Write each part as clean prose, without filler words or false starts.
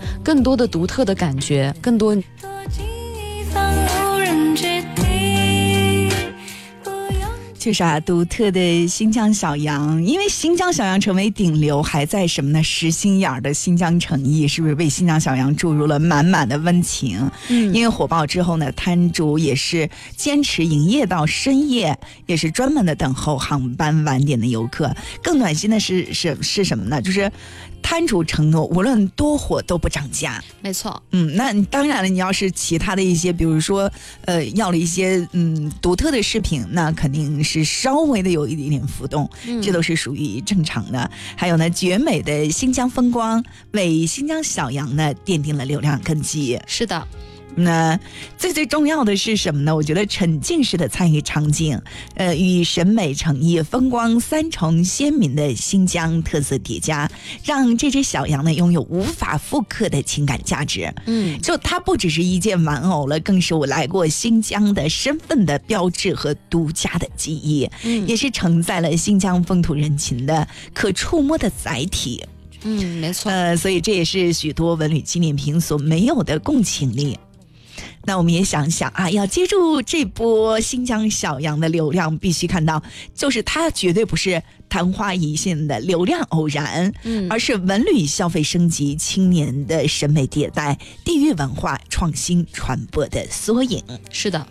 更多的独特的感觉，更多就是独特的新疆小羊。因为新疆小羊成为顶流，还在什么呢？实心眼的新疆诚意，是不是为新疆小羊注入了满满的温情？因为火爆之后呢，摊主也是坚持营业到深夜，也是专门的等候航班晚点的游客。更暖心的是什么呢？就是摊主承诺无论多火都不涨价。 没错。 那当然了，你要是其他的一些，比如说要了一些独特的饰品，那肯定是稍微的有一点点浮动，这都是属于正常的。还有呢，绝美的新疆风光为新疆小羊呢奠定了流量根基。 是的。 那最重要的是什么呢？我觉得沉浸式的参与场景，与审美诚意风光三重鲜明的新疆特色叠加，让这只小羊呢拥有无法复刻的情感价值。就它不只是一件玩偶了，更是我来过新疆的身份的标志和独家的记忆，也是承载了新疆风土人情的可触摸的载体。 没错。 所以这也是许多文旅纪念品所没有的共情力。那我们也想想啊，要接住这波新疆小羊的流量，必须看到，就是它绝对不是昙花一现的流量偶然，而是文旅消费升级、青年的审美迭代、地域文化创新传播的缩影。 是的。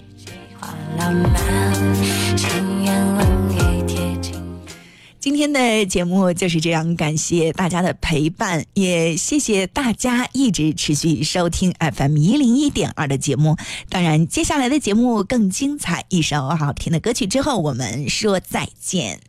今天的节目就是这样，感谢大家的陪伴，也谢谢大家一直持续收听 FM101.2 的节目。当然接下来的节目更精彩，一首好听的歌曲之后我们说再见。